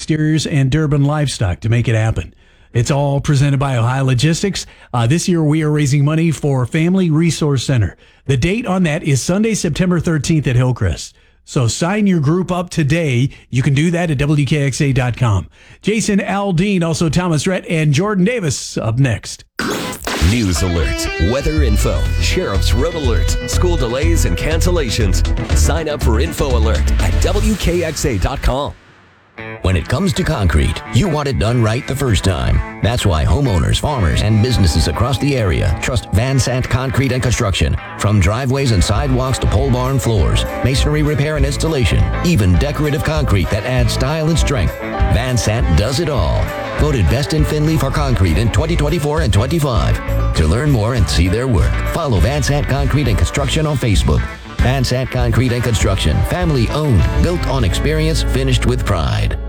Exteriors and Durbin Livestock to make it happen. It's all presented by Ohio Logistics. This year we are raising money for Family Resource Center. The date on that is Sunday, September 13th at Hillcrest. So sign your group up today. You can do that at WKXA.com. Jason Aldean, also Thomas Rhett, and Jordan Davis up next. News alerts, weather info, sheriff's road alerts, school delays and cancellations. Sign up for Info Alert at WKXA.com. When it comes to concrete, you want it done right the first time. That's why homeowners, farmers, and businesses across the area trust Van Sant Concrete and Construction. From driveways and sidewalks to pole barn floors, masonry repair and installation, even decorative concrete that adds style and strength, Van Sant does it all. Voted best in Findlay for concrete in 2024 and 25. To learn more and see their work, follow Van Sant Concrete and Construction on Facebook. Van Sant Concrete and Construction, family owned, built on experience, finished with pride.